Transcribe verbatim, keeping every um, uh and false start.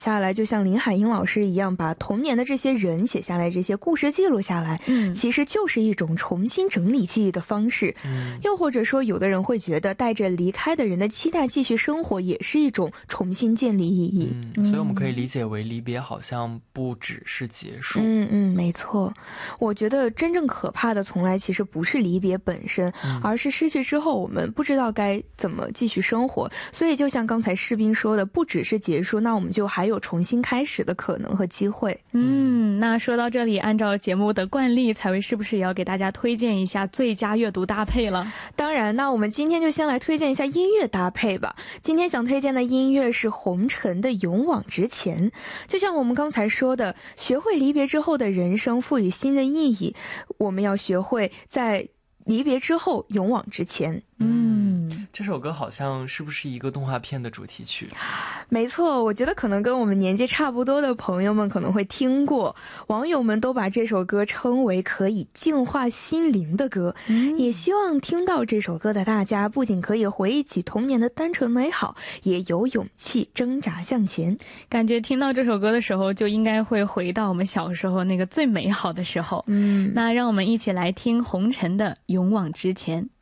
下来就像林海音老师一样把童年的这些人写下来，这些故事记录下来， 嗯， 其实就是一种重新整理记忆的方式。 嗯， 又或者说有的人会觉得带着离开的人的期待继续生活也是一种重新建立意义。 嗯，所以我们可以理解为离别好像不只是结束。 嗯嗯，没错。我觉得真正可怕的从来其实不是离别本身， 嗯， 而是失去之后我们不知道该怎么继续生活。所以就像刚才士兵说的，不只是结束，那我们就还有重新开始的可能和机会。 嗯，那说到这里，按照节目的惯例，采薇是不是也要给大家推荐一下最佳阅读搭配了？ 当然，那我们今天就先来推荐一下音乐搭配吧。今天想推荐的音乐是红尘的《勇往直前》。就像我们刚才说的，学会离别之后的人生赋予新的意义，我们要学会在离别之后勇往直前。 嗯，这首歌好像是不是一个动画片的主题曲？ 没错，我觉得可能跟我们年纪差不多的朋友们可能会听过，网友们都把这首歌称为可以净化心灵的歌。 嗯， 也希望听到这首歌的大家不仅可以回忆起童年的单纯美好，也有勇气挣扎向前。 感觉听到这首歌的时候就应该会回到我们小时候那个最美好的时候。 嗯， 那让我们一起来听红尘的《勇往直前》。